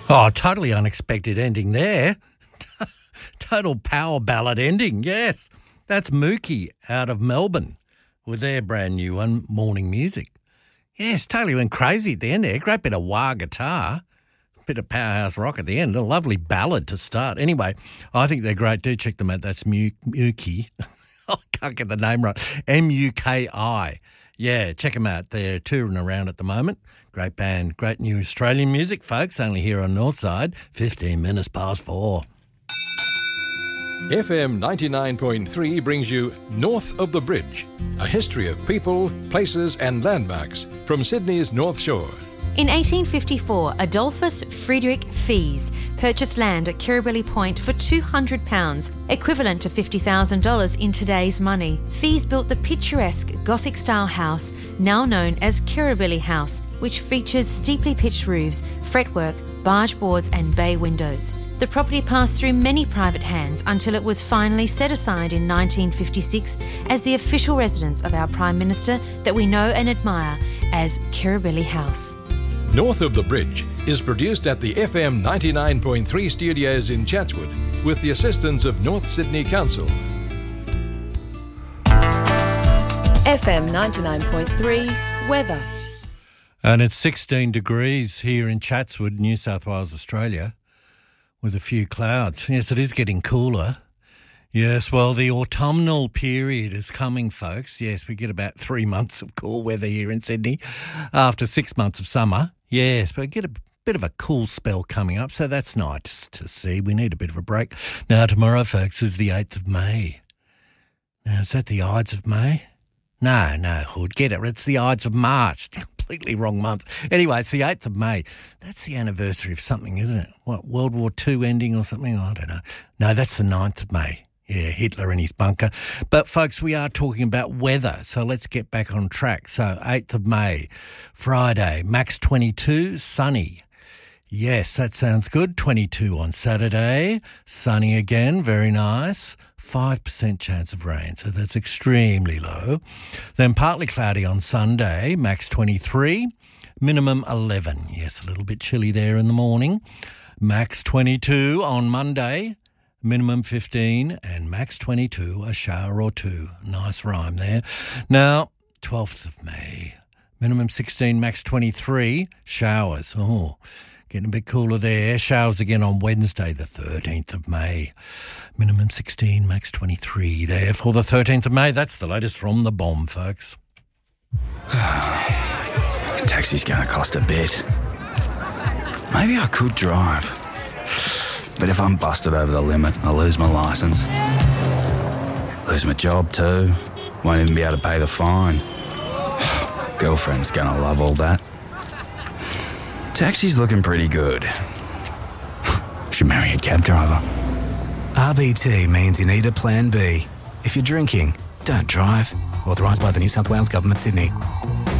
Oh, totally unexpected ending there. Total power ballad ending, yes. That's Mookie out of Melbourne with their brand new one, Morning Music. Yes, totally went crazy at the end there. Great bit of wah guitar, bit of powerhouse rock at the end. A lovely ballad to start. Anyway, I think they're great. Do check them out. That's Mookie. I can't get the name right. M-U-K-I. Yeah, check them out. They're touring around at the moment. Great band, great new Australian music, folks, only here on Northside, 15 minutes past 4. FM 99.3 brings you North of the Bridge, a history of people, places and landmarks from Sydney's North Shore. In 1854, Adolphus Friedrich Fies purchased land at Kirribilli Point for £200, equivalent to $50,000 in today's money. Fies built the picturesque Gothic-style house, now known as Kirribilli House, which features steeply pitched roofs, fretwork, barge boards and bay windows. The property passed through many private hands until it was finally set aside in 1956 as the official residence of our Prime Minister that we know and admire as Kirribilli House. North of the Bridge is produced at the FM 99.3 studios in Chatswood with the assistance of North Sydney Council. FM 99.3 weather. And it's 16 degrees here in Chatswood, New South Wales, Australia, with a few clouds. Yes, it is getting cooler. Yes, well, the autumnal period is coming, folks. Yes, we get about 3 months of cool weather here in Sydney after 6 months of summer. Yes, but we get a bit of a cool spell coming up, so that's nice to see. We need a bit of a break. Now, tomorrow, folks, is the 8th of May. Now, is that the Ides of May? No, Hood, get it. It's the Ides of March. Completely wrong month. Anyway, it's the 8th of May. That's the anniversary of something, isn't it? What, World War II ending or something? I don't know. No, that's the 9th of May. Yeah, Hitler in his bunker. But, folks, we are talking about weather, so let's get back on track. So, 8th of May, Friday, max 22, sunny. Yes, that sounds good. 22 on Saturday, sunny again, very nice. 5% chance of rain, so that's extremely low. Then partly cloudy on Sunday, max 23, minimum 11. Yes, a little bit chilly there in the morning. Max 22 on Monday, minimum 15, and max 22, a shower or two. Nice rhyme there. Now, 12th of May, minimum 16, max 23, showers. Oh, getting a bit cooler there. Showers again on Wednesday, the 13th of May. Minimum 16, max 23 there for the 13th of May. That's the latest from the bomb, folks. Taxi's going to cost a bit. Maybe I could drive. But if I'm busted over the limit, I'll lose my licence. Lose my job too. Won't even be able to pay the fine. Girlfriend's gonna love all that. Taxi's looking pretty good. Should marry a cab driver. RBT means you need a plan B. If you're drinking, don't drive. Authorised by the New South Wales Government, Sydney.